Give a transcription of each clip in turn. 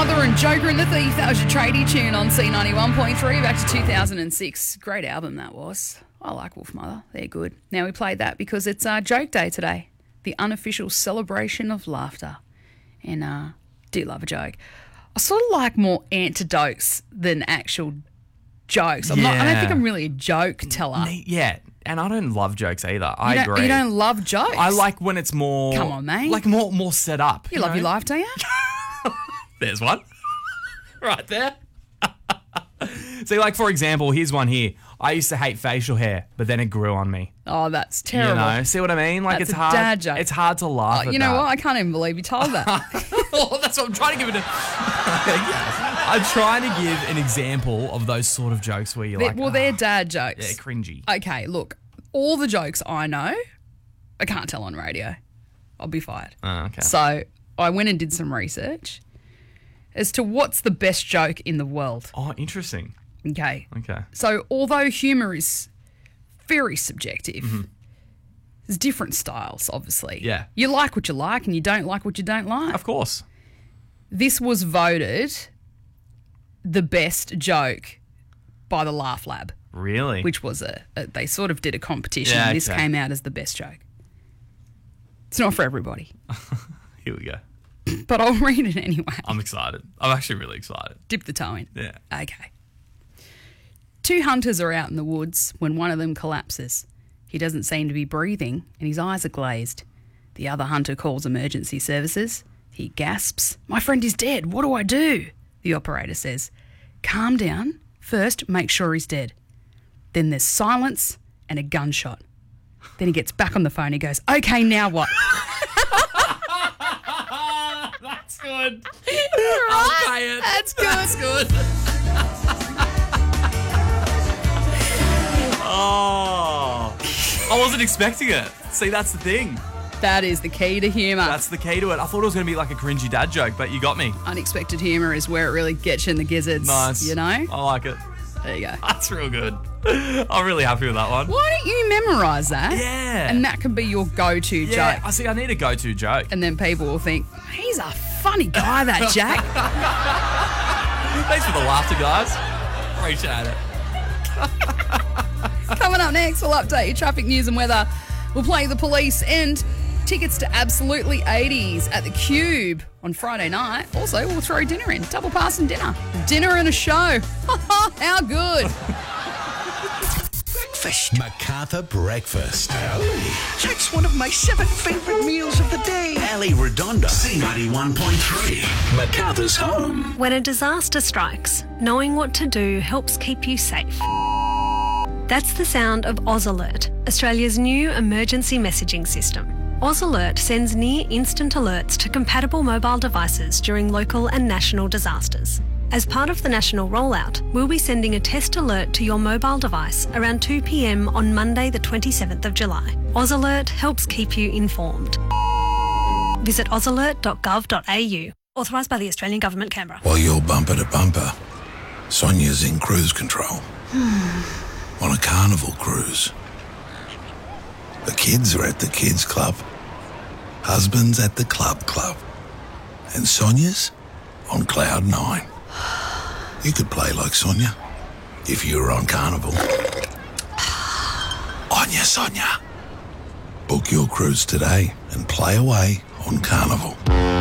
Mother and Joker and the Thief. That was your tradie tune on C91.3 back to 2006. Great album that was. I like Wolf Mother. They're good. Now we played that because it's Joke Day today, the unofficial celebration of laughter. And do love a joke. I sort of like more anecdotes than actual jokes. I don't think I'm really a joke teller. Yeah, and I don't love jokes either. I agree. You don't love jokes? I like when it's more... Come on, mate. Like more set up. You love your life, do you? There's one. Right there. See, like, for example, here's one here. I used to hate facial hair, but then it grew on me. Oh, that's terrible. You know, see what I mean? Like, That's it's a hard. dad joke. It's hard to laugh at You know that. what? I can't even believe you told that. Oh, that's what I'm trying to give it a... I'm trying to give an example of those sort of jokes where you're like... They're dad jokes. Yeah, cringy. Okay, look, all the jokes I know, I can't tell on radio. I'll be fired. Oh, okay. So I went and did some research as to what's the best joke in the world. Oh, interesting. Okay. Okay. So although humour is very subjective, there's different styles, obviously. Yeah. You like what you like and you don't like what you don't like. Of course. This was voted the best joke by the Laugh Lab, Really? which was they sort of did a competition Yeah, and this okay. came out as the best joke. It's not for everybody, Here we go. but I'll read it anyway. I'm excited. I'm actually really excited. Dip the toe in. Yeah. Okay. 2 hunters are out in the woods when one of them collapses. He doesn't seem to be breathing and his eyes are glazed. The other hunter calls emergency services. He gasps, "My friend is dead. What do I do?" The operator says, "Calm down. First, make sure he's dead." Then there's silence and a gunshot. Then he gets back on the phone. He goes, "Okay, now what?" That's good. Right? I'll pay it. That's good. That's good. Oh. I wasn't expecting it. See, that's the thing. That is the key to humour. That's the key to it. I thought it was going to be like a cringy dad joke, but you got me. Unexpected humour is where it really gets you in the gizzards. Nice. You know? I like it. There you go. That's real good. I'm really happy with that one. Why don't you memorise that? Yeah. And that can be your go-to Yeah, joke. I see. I need a go-to joke. And then people will think, he's a funny guy, that Jack. Thanks for the laughter, guys. Appreciate it. Coming up next, we'll update your traffic news and weather. We'll play The Police and tickets to Absolutely 80s at the Cube on Friday night. Also, we'll throw dinner in. Double pass and dinner. Dinner and a show. How good. Breakfast. MacArthur Breakfast. That's one of my 7 favourite meals of the day. Ali Redonda. C91.3. MacArthur's home. When a disaster strikes, knowing what to do helps keep you safe. That's the sound of Oz Alert, Australia's new emergency messaging system. Oz Alert sends near-instant alerts to compatible mobile devices during local and national disasters. As part of the national rollout, we'll be sending a test alert to your mobile device around 2 p.m. on Monday the 27th of July. Oz Alert helps keep you informed. Visit ozalert.gov.au. Authorised by the Australian Government, Canberra. While you're bumper to bumper, Sonia's in cruise control. On a carnival cruise. The kids are at the kids club. Husband's at the club. And Sonia's on cloud 9. You could play like Sonia if you were on carnival. On ya, Sonia. Book your cruise today and play away on carnival.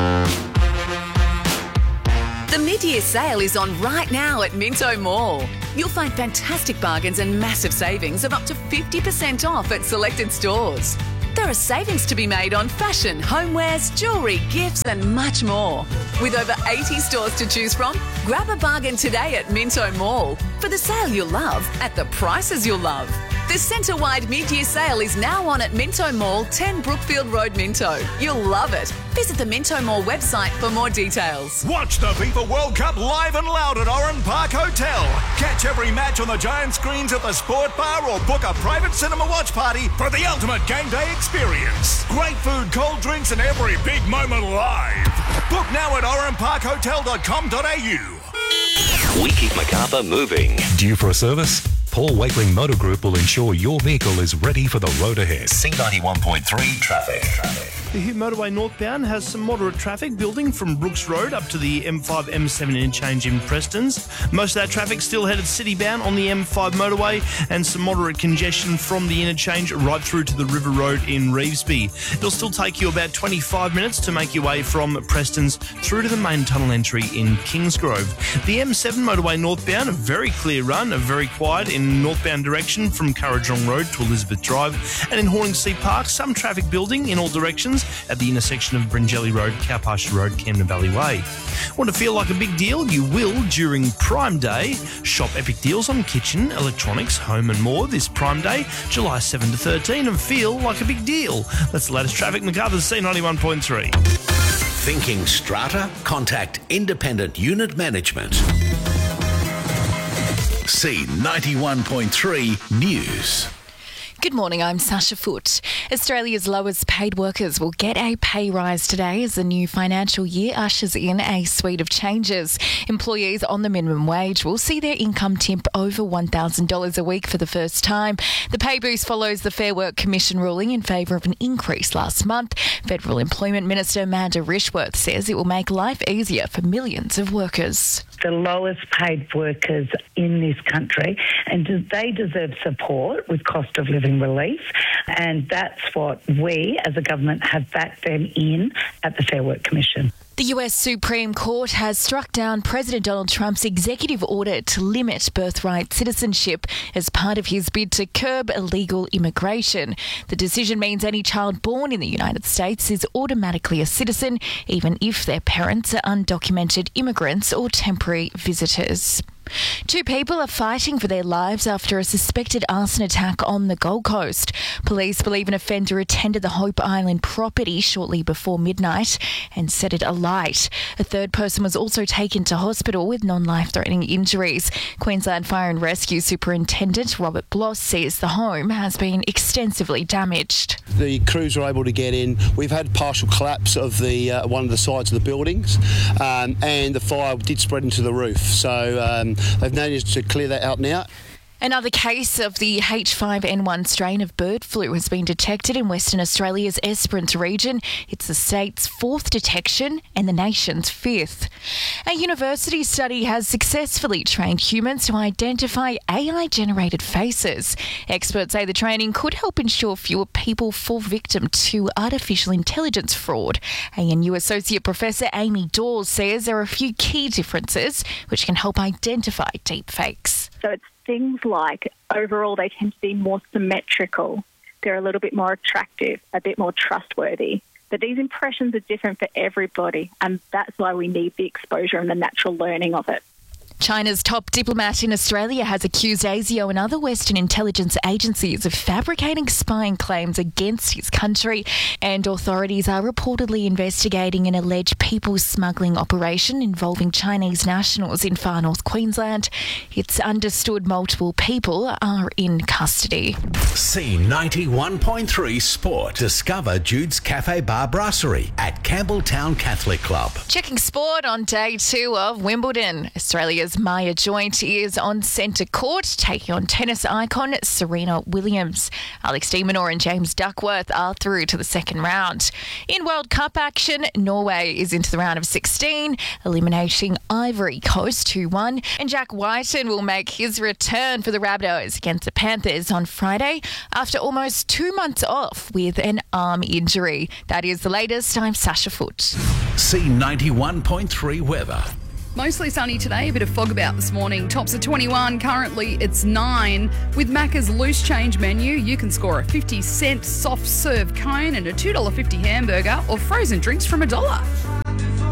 The mid-year sale is on right now at Minto Mall. You'll find fantastic bargains and massive savings of up to 50% off at selected stores. There are savings to be made on fashion, homewares, jewellery, gifts and much more. With over 80 stores to choose from, grab a bargain today at Minto Mall for the sale you'll love at the prices you'll love. The centre-wide mid-year sale is now on at Minto Mall, 10 Brookfield Road, Minto. You'll love it. Visit the Minto Mall website for more details. Watch the FIFA World Cup live and loud at Oran Park Hotel. Catch every match on the giant screens at the Sport Bar or book a private cinema watch party for the ultimate game day experience. Great food, cold drinks and every big moment live. Book now at oranparkhotel.com.au. We keep MacArthur moving. Due for a service? Paul Wakeling Motor Group will ensure your vehicle is ready for the road ahead. C91.3 traffic. The Hugh Motorway northbound has some moderate traffic building from Brooks Road up to the M5 M7 interchange in Prestons. Most of that traffic still headed city-bound on the M5 motorway, and some moderate congestion from the interchange right through to the River Road in Revesby. It'll still take you about 25 minutes to make your way from Prestons through to the main tunnel entry in Kingsgrove. The M7 motorway northbound, a very clear run, very quiet in northbound direction from Currajong Road to Elizabeth Drive, and in Horningsea Park, some traffic building in all directions at the intersection of Bringelly Road, Cowpasture Road, Camden Valley Way. Want to feel like a big deal? You will during Prime Day. Shop epic deals on kitchen, electronics, home and more this Prime Day, July 7 to 13, and feel like a big deal. That's the latest traffic. MacArthur's C91.3. Thinking strata? Contact Independent Unit Management. C91.3 News. Good morning, I'm Sasha Foote. Australia's lowest paid workers will get a pay rise today as the new financial year ushers in a suite of changes. Employees on the minimum wage will see their income tip over $1,000 a week for the first time. The pay boost follows the Fair Work Commission ruling in favour of an increase last month. Federal Employment Minister Amanda Rishworth says it will make life easier for millions of workers. The lowest paid workers in this country, and they deserve support with cost of living relief, and that's what we as a government have backed them in at the Fair Work Commission. The US Supreme Court has struck down President Donald Trump's executive order to limit birthright citizenship as part of his bid to curb illegal immigration. The decision means any child born in the United States is automatically a citizen, even if their parents are undocumented immigrants or temporary visitors. Two people are fighting for their lives after a suspected arson attack on the Gold Coast. Police believe an offender attended the Hope Island property shortly before midnight and set it alight. A third person was also taken to hospital with non-life-threatening injuries. Queensland Fire and Rescue Superintendent Robert Bloss says the home has been extensively damaged. The crews were able to get in. We've had partial collapse of the one of the sides of the buildings, and the fire did spread into the roof. So they've managed to clear that out now. Another case of the H5N1 strain of bird flu has been detected in Western Australia's Esperance region. It's the state's fourth detection and the nation's fifth. A university study has successfully trained humans to identify AI-generated faces. Experts say the training could help ensure fewer people fall victim to artificial intelligence fraud. ANU Associate Professor Amy Dawes says there are a few key differences which can help identify deepfakes. So it's things like, overall, they tend to be more symmetrical. They're a little bit more attractive, a bit more trustworthy. But these impressions are different for everybody, and that's why we need the exposure and the natural learning of it. China's top diplomat in Australia has accused ASIO and other Western intelligence agencies of fabricating spying claims against his country, and authorities are reportedly investigating an alleged people smuggling operation involving Chinese nationals in far north Queensland. It's understood multiple people are in custody. C91.3 Sport. Discover Jude's Cafe Bar Brasserie at Campbelltown Catholic Club. Checking sport on day 2 of Wimbledon. Australia's Maya Joint is on centre court, taking on tennis icon Serena Williams. Alex de Minaur and James Duckworth are through to the second round. In World Cup action, Norway is into the round of 16, eliminating Ivory Coast 2-1. And Jack Whiten will make his return for the Rabbitohs against the Panthers on Friday after almost 2 months off with an arm injury. That is the latest. I'm Sasha Foote. C91.3 weather. Mostly sunny today, a bit of fog about this morning. Tops of 21, currently it's 9. With Macca's loose change menu, you can score a 50-cent soft serve cone and a $2.50 hamburger or frozen drinks from $1.